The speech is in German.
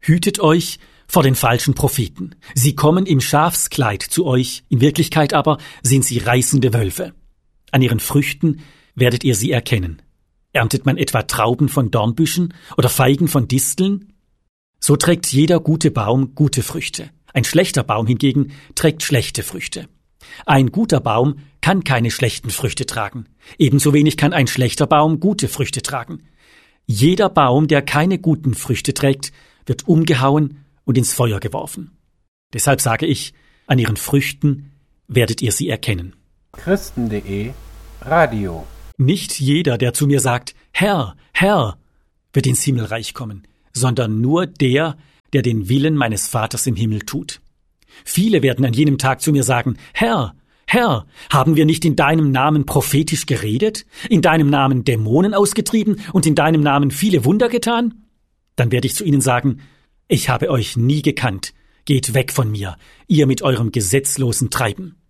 Hütet euch vor den falschen Propheten. Sie kommen im Schafskleid zu euch, in Wirklichkeit aber sind sie reißende Wölfe. An ihren Früchten werdet ihr sie erkennen. Erntet man etwa Trauben von Dornbüschen oder Feigen von Disteln? So trägt jeder gute Baum gute Früchte. Ein schlechter Baum hingegen trägt schlechte Früchte. Ein guter Baum kann keine schlechten Früchte tragen. Ebenso wenig kann ein schlechter Baum gute Früchte tragen. Jeder Baum, der keine guten Früchte trägt, wird umgehauen und ins Feuer geworfen. Deshalb sage ich, an ihren Früchten werdet ihr sie erkennen. Christen.de Radio. Nicht jeder, der zu mir sagt, Herr, Herr, wird ins Himmelreich kommen, sondern nur der, der den Willen meines Vaters im Himmel tut. Viele werden an jenem Tag zu mir sagen, Herr, Herr, haben wir nicht in deinem Namen prophetisch geredet, in deinem Namen Dämonen ausgetrieben und in deinem Namen viele Wunder getan? Dann werde ich zu ihnen sagen, ich habe euch nie gekannt, geht weg von mir, ihr mit eurem gesetzlosen Treiben.